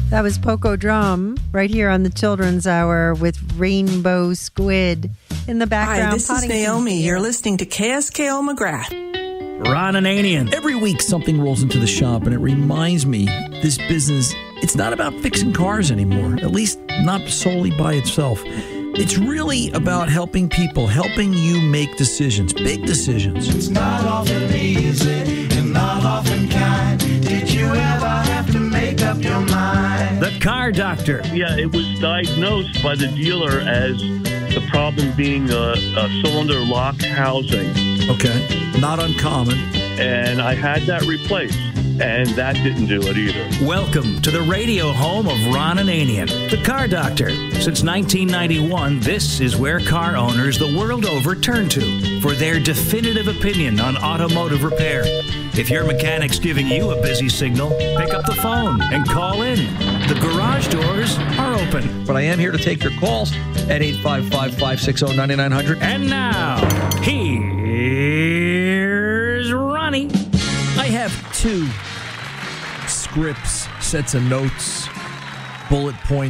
That was Poco Drum right here on the Children's Hour with Rainbow Squid in the background. Hi, this is Naomi. You're listening to KSKO McGrath. Ron Ananian. Every week something rolls into the shop and it reminds me this business, it's not about fixing cars anymore, at least not solely by itself. It's really about helping people, helping you make decisions, big decisions. It's not often easy and not often kind. Did you ever have to make up your mind? The Car Doctor. Yeah, it was diagnosed by the dealer as the problem being a cylinder lock housing. Okay, not uncommon. And I had that replaced, and that didn't do it either. Welcome to the radio home of Ron Ananian, the Car Doctor. Since 1991, this is where car owners the world over turn to for their definitive opinion on automotive repair. If your mechanic's giving you a busy signal, pick up the phone and call in. The garage doors are open. But I am here to take your calls at 855-560-9900. And now, here's Ronnie. I have 2 scripts, sets of notes, bullet points.